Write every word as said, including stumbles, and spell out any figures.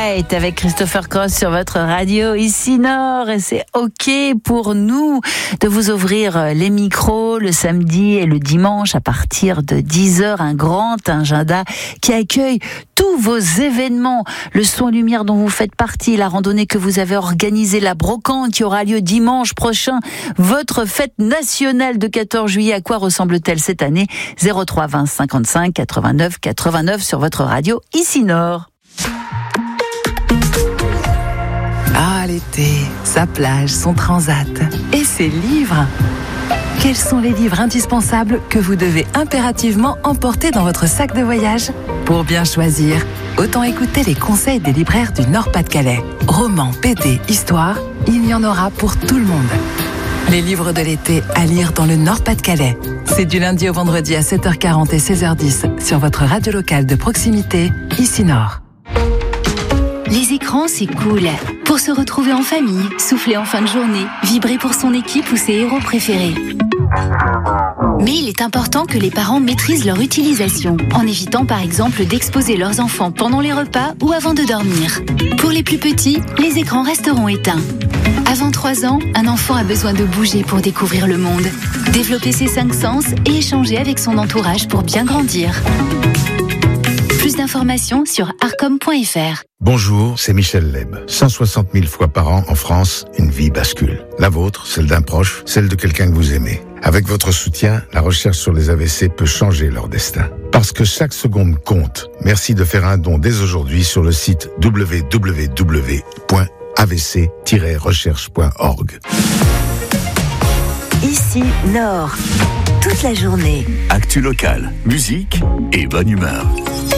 Night avec Christopher Cross sur votre radio ici Nord, et c'est ok pour nous de vous ouvrir les micros le samedi et le dimanche à partir de dix heures, un grand agenda qui accueille tous vos événements, le son lumière dont vous faites partie, la randonnée que vous avez organisée, la brocante qui aura lieu dimanche prochain, votre fête nationale de quatorze juillet, à quoi ressemble-t-elle cette année? zéro trois vingt cinquante-cinq quatre-vingt-neuf quatre-vingt-neuf sur votre radio ici Nord. Ah, l'été, sa plage, son transat et ses livres. Quels sont les livres indispensables que vous devez impérativement emporter dans votre sac de voyage? Pour bien choisir, autant écouter les conseils des libraires du Nord-Pas-de-Calais. Romans, B D, histoire, il y en aura pour tout le monde. Les livres de l'été à lire dans le Nord-Pas-de-Calais. C'est du lundi au vendredi à sept heures quarante et seize heures dix sur votre radio locale de proximité, ici Nord. Les écrans, c'est cool. Pour se retrouver en famille, souffler en fin de journée, vibrer pour son équipe ou ses héros préférés. Mais il est important que les parents maîtrisent leur utilisation, en évitant par exemple d'exposer leurs enfants pendant les repas ou avant de dormir. Pour les plus petits, les écrans resteront éteints. Avant trois ans, un enfant a besoin de bouger pour découvrir le monde, développer ses cinq sens et échanger avec son entourage pour bien grandir. Plus d'informations sur arcom point f r. Bonjour, c'est Michel Leb. cent soixante mille fois par an en France, une vie bascule. La vôtre, celle d'un proche, celle de quelqu'un que vous aimez. Avec votre soutien, la recherche sur les A V C peut changer leur destin. Parce que chaque seconde compte. Merci de faire un don dès aujourd'hui sur le site w w w point a v c tiret recherche point org. Ici Nord, toute la journée. Actu locale, musique et bonne humeur.